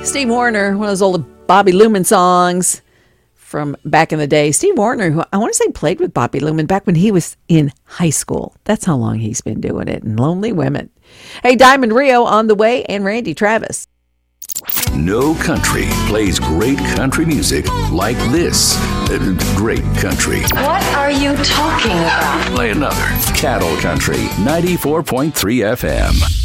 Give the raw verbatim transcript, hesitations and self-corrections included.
Steve Wariner, one of those old Bobby Luman songs from back in the day. Steve Wariner, who I want to say played with Bobby Luman back when he was in high school. That's how long he's been doing it. And Lonely Women. Hey, Diamond Rio on the way, and Randy Travis. No country plays great country music like this. Uh, great country. What are you talking about? Play another. Cattle Country, ninety-four point three F M.